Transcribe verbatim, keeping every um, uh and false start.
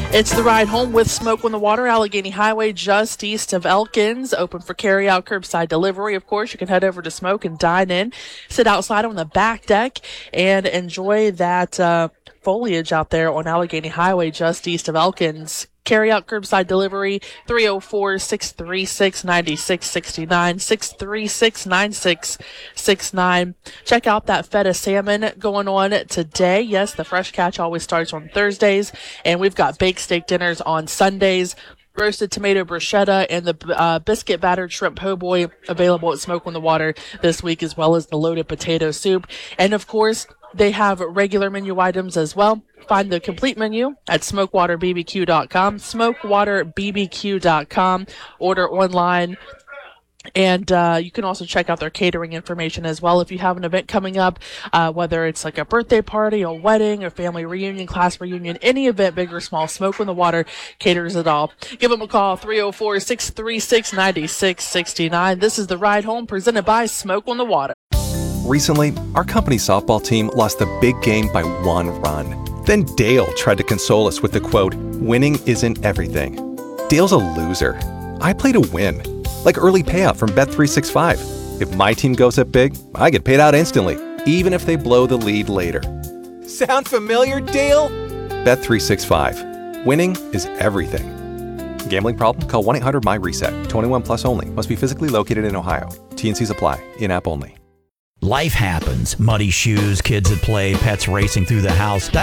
It's the ride home with Smoke on the Water, Allegheny Highway, just east of Elkins. Open for carry-out, curbside delivery. Of course, you can head over to Smoke and dine in, sit outside on the back deck, and enjoy that uh, foliage out there on Allegheny Highway, just east of Elkins. Carry-out, curbside delivery, three oh four, six three six, nine six six nine, six three six, nine six six nine. Check out that feta salmon going on today. Yes, the fresh catch always starts on Thursdays, and we've got baked steak dinners on Sundays. Roasted tomato bruschetta and the uh, biscuit battered shrimp po' boy available at Smoke on the Water this week, as well as the loaded potato soup. And of course, they have regular menu items as well. Find the complete menu at smoke water b b q dot com, smoke water b b q dot com. Order online. And uh, you can also check out their catering information as well. If you have an event coming up, uh, whether it's like a birthday party, a wedding, a family reunion, class reunion, any event, big or small, Smoke on the Water caters it all. Give them a call, three oh four, six three six, nine six six nine. This is The Ride Home, presented by Smoke on the Water. Recently, our company softball team lost the big game by one run. Then Dale tried to console us with the quote, "Winning isn't everything." Dale's a loser. I play to win. Like early payout from Bet three sixty-five. If my team goes up big, I get paid out instantly, even if they blow the lead later. Sound familiar, Dale? Bet three sixty-five. Winning is everything. Gambling problem? Call one eight hundred M Y reset. twenty-one plus only. Must be physically located in Ohio. T and C's apply. In-app only. Life happens. Muddy shoes, kids at play, pets racing through the house.